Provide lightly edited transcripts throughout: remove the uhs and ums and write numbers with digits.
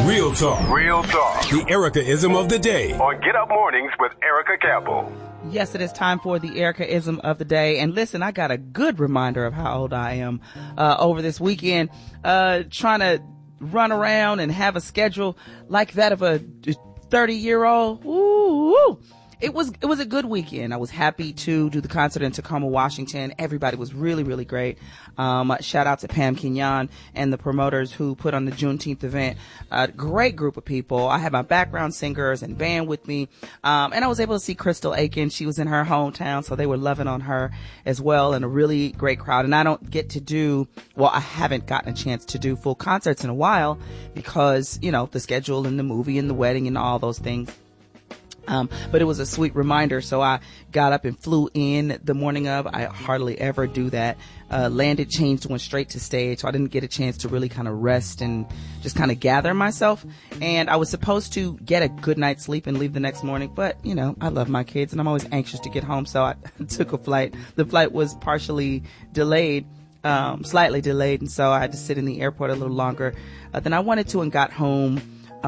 Real talk. Real talk. The Erica-ism of the day. On Get Up Mornings with Erica Campbell. Yes, it is time for the Erica-ism of the day. And listen, I got a good reminder of how old I am over this weekend, trying to run around and have a schedule like that of a 30-year-old. Ooh. It was a good weekend. I was happy to do the concert in Tacoma, Washington. Everybody was really, really great. Shout out to Pam Kenyon and the promoters who put on the Juneteenth event. A great group of people. I had my background singers and band with me. And I was able to see Crystal Aiken. She was in her hometown, so they were loving on her as well, and a really great crowd. And I don't get to do, well, I haven't gotten a chance to do full concerts in a while because, you know, the schedule and the movie and the wedding and all those things. But it was a sweet reminder. So I got up and flew in the morning of. I hardly ever do that. Landed, changed, went straight to stage. So I didn't get a chance to really kind of rest and just kind of gather myself. And I was supposed to get a good night's sleep and leave the next morning. But, you know, I love my kids and I'm always anxious to get home. So I took a flight. The flight was partially delayed. Slightly delayed. And so I had to sit in the airport a little longer than I wanted to and got home,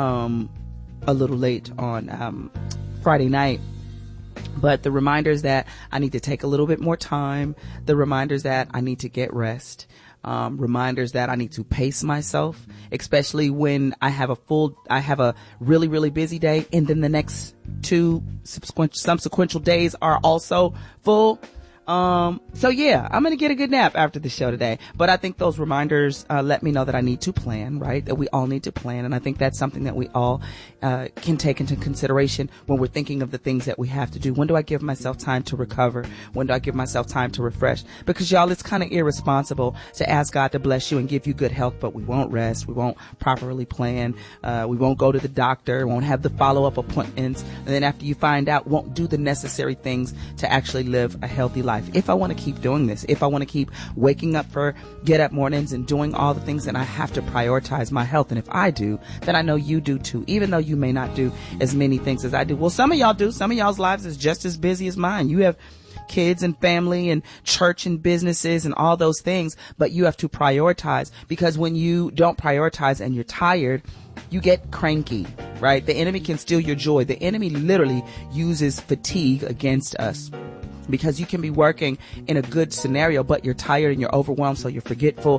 a little late on, Friday night. But the reminders that I need to take a little bit more time, the reminders that I need to get rest, reminders that I need to pace myself, especially when I have a really, really busy day and then the next two subsequent days are also full. So yeah, I'm going to get a good nap after the show today, but I think those reminders, let me know that I need to plan, right? That we all need to plan. And I think that's something that we all, can take into consideration when we're thinking of the things that we have to do. When do I give myself time to recover? When do I give myself time to refresh? Because y'all, it's kind of irresponsible to ask God to bless you and give you good health, but we won't rest. We won't properly plan. We won't go to the doctor, won't have the follow-up appointments. And then after you find out, won't do the necessary things to actually live a healthy life. If I want to keep doing this, if I want to keep waking up for get up mornings and doing all the things, then I have to prioritize my health. And if I do, then I know you do too, even though you may not do as many things as I do. Well, some of y'all do. Some of y'all's lives is just as busy as mine. You have kids and family and church and businesses and all those things, but you have to prioritize, because when you don't prioritize and you're tired, you get cranky, right? The enemy can steal your joy. The enemy literally uses fatigue against us. Because you can be working in a good scenario, but you're tired and you're overwhelmed, so you're forgetful